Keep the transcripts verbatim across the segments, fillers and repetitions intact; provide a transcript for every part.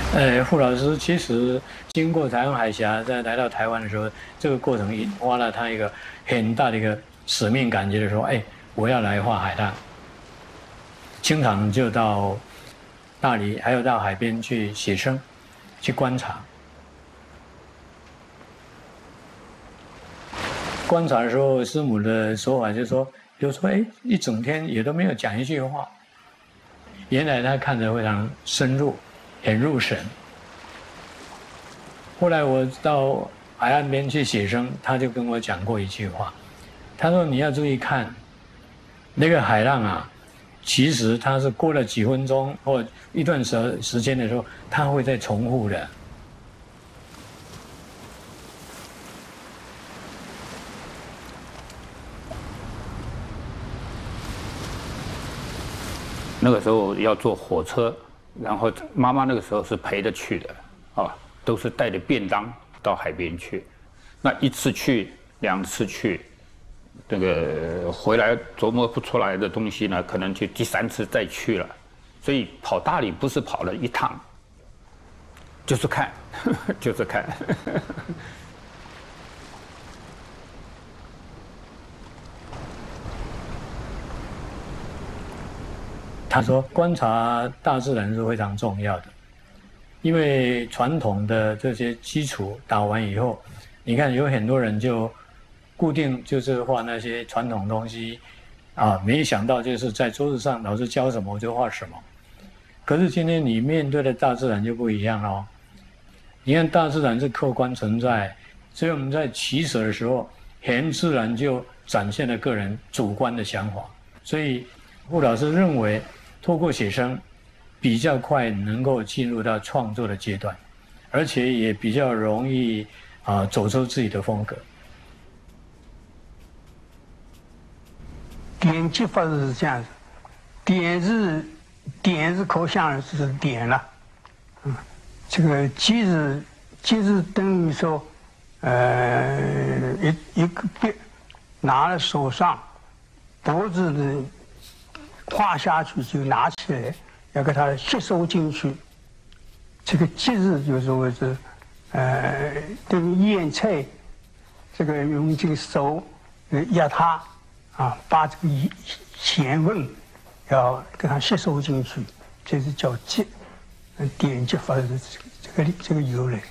呃，傅老师其实经过台湾海峡，在来到台湾的时候，这个过程引发了他一个很大的一个使命感觉的说，哎，我要来画海浪。经常就到大理，还有到海边去写生，去观察。观察的时候，师母的说法就是说，有时候哎，一整天也都没有讲一句话。原来他看得非常深入，很入神。后来我到海岸边去写生，他就跟我讲过一句话，他说你要注意看，那个海浪啊，其实它是过了几分钟或一段时时间的时候，它会再重复的。 那个时候要坐火车，然后妈妈那个时候是陪着去的，啊，都是带着便当到海边去。那一次去，两次去，这个回来琢磨不出来的东西呢，可能就第三次再去了。所以跑大理不是跑了一趟，就是看，就是看。 他说，观察大自然是非常重要的，因为传统的这些基础打完以后，你看有很多人就固定就是画那些传统东西，啊，没想到就是在桌子上老师教什么我就画什么。可是今天你面对的大自然就不一样哦。你看大自然是客观存在，所以我们在取舍的时候，很自然就展现了个人主观的想法。所以傅老师认为，透过写生，比较快能够进入到创作的阶段，而且也比较容易啊、呃、走出自己的风格。 点击法是这样子，点是点是可想是点了，嗯，这个击是击是等于说，呃，一一个笔拿在手上，脖子的画下去就拿起来，要给它吸收进去。这个击字就是说是，呃，这个腌菜，这个用这个手呃压它。啊，把这个咸味要给它吸收进去，这是叫击，点击法的这个这个这个由来。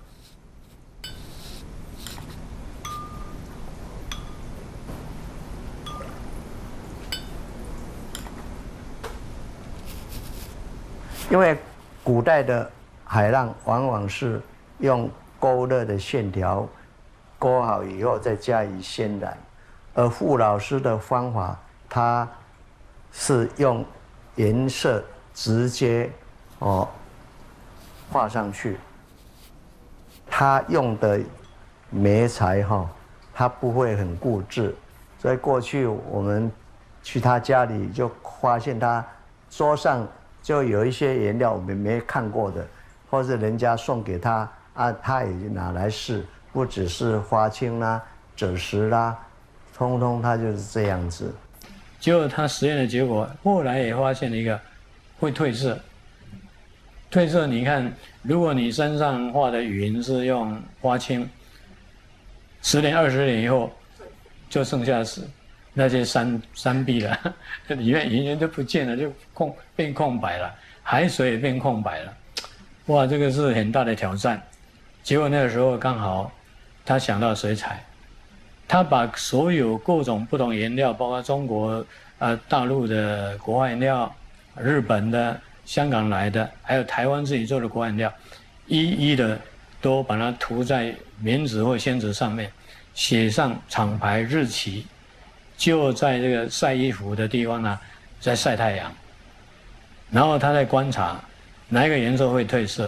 因为古代的海浪往往是用勾勒的线条勾好以后再加以渲染。而傅老师的方法，他是用颜色直接哦画上去。他用的媒材哈，他不会很固执，所以过去我们去他家里就发现他桌上就有一些颜料我们没看过的，或是人家送给他啊，他也拿来试，不只是花青啦、赭石啦。通通它就是这样子， 结果他实验的结果，后来也发现了一个会褪色。褪色，你看，如果你身上画的云是用花青，十年、二十年以后，就剩下是那些山山壁了，里面云就不见了，就空变空白了，海水也变空白了。哇，这个是很大的挑战。结果那个时候刚好他想到水彩。他把所有各种不同颜料，包括中国、呃大陆的国画颜料、日本的、香港来的，还有台湾自己做的国画颜料，一一的都把它涂在棉纸或宣纸上面，写上厂牌日期，就在这个晒衣服的地方呢，在晒太阳，然后他在观察哪一个颜色会褪色。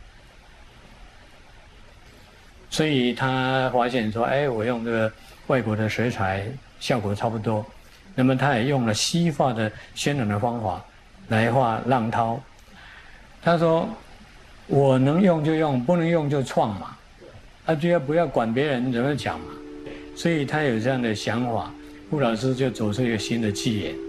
所以他发现说，哎，我用这个外国的水彩效果差不多，那么他也用了西画的渲染的方法来画浪涛。他说，我能用就用，不能用就创嘛，啊，就要不要管别人怎么讲嘛。所以他有这样的想法，傅老师就走出一个新的纪元。